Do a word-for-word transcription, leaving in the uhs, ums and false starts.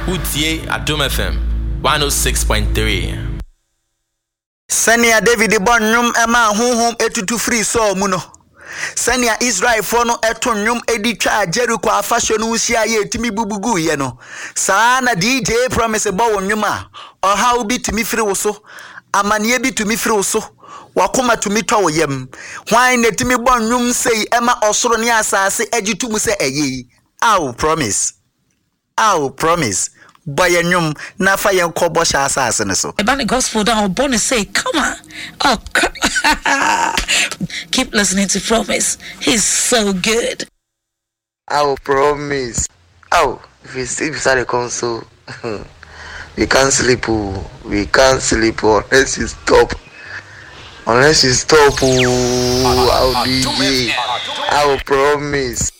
Utie Adom F M one oh six point three. Senia David bon nyum ema honhom etutu free so mu no. Senia Israel for no eto nyum edi twa Jericho afahye no usia ye timi bubugu ye no. Saa na D J promise bo wonwum a oha obi timi free wo so. Amane bi timi free wo so. Wakoma tumi twa wo yam. Hwan na timi bon nyum sei ema osoro ne asase agitu mu se eye. Aw promise. Aw promise. Boy nyum na fa yen kobo sha asase ne so. About the gospel down bonus say come on. Oh keep listening to Promise. He's so good. Aw promise. Aw if you sleep beside the console we can't sleep. We can't sleep unless you stop. Unless you stop, I'll D J. I'll promise.